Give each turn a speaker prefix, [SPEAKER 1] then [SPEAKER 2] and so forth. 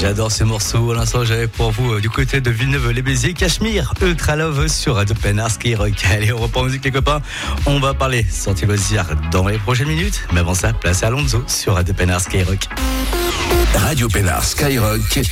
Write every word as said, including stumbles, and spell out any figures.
[SPEAKER 1] J'adore ce morceau. À l'instant, j'avais pour vous euh, du côté de Villeneuve-les-Béziers, Cachemire, Ultra Love sur Radio Pénard Skyrock. Allez, on reprend musique les copains. On va parler sortie loisir dans les prochaines minutes. Mais avant ça, place à Alonso sur Radio Pénard Skyrock.
[SPEAKER 2] Radio Pénard Skyrock.